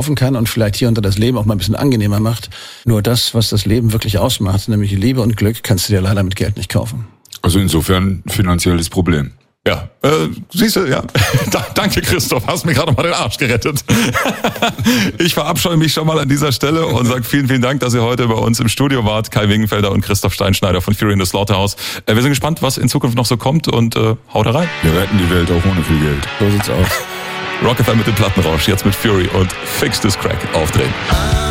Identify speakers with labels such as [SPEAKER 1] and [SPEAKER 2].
[SPEAKER 1] kann und vielleicht hier unter das Leben auch mal ein bisschen angenehmer macht. Nur das, was das Leben wirklich ausmacht, nämlich Liebe und Glück, kannst du dir leider mit Geld nicht kaufen.
[SPEAKER 2] Also insofern finanzielles Problem. Ja, siehst du, ja. Danke, Christoph, hast mir gerade mal den Arsch gerettet. Ich verabscheue mich schon mal an dieser Stelle und sage vielen, vielen Dank, dass ihr heute bei uns im Studio wart. Kai Wingenfelder und Christoph Steinschneider von Fury in the Slaughterhouse. Wir sind gespannt, was in Zukunft noch so kommt und haut rein.
[SPEAKER 3] Wir retten die Welt auch ohne viel Geld.
[SPEAKER 1] So sieht's aus.
[SPEAKER 2] Rock FM mit dem Plattenrausch, jetzt mit Fury und Fix This Crack aufdrehen.